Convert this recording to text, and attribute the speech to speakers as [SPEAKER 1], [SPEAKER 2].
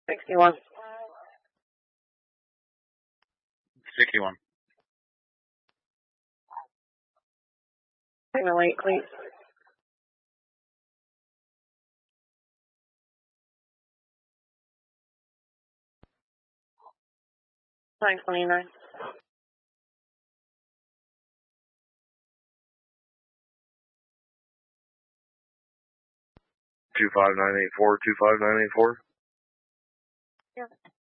[SPEAKER 1] 61.
[SPEAKER 2] 61.
[SPEAKER 1] Signal 8, please. Nine 29.
[SPEAKER 2] 25984, 25984.
[SPEAKER 1] Yeah.